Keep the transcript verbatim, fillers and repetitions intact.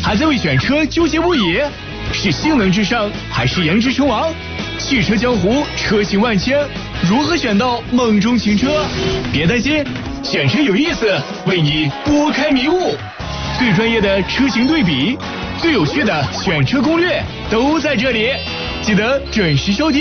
还在为选车纠结不已？是性能至上还是颜值称王？汽车江湖车型万千，如何选到梦中情车？别担心，选车有意思，为你拨开迷雾。最专业的车型对比，最有趣的选车攻略，都在这里。记得准时收听。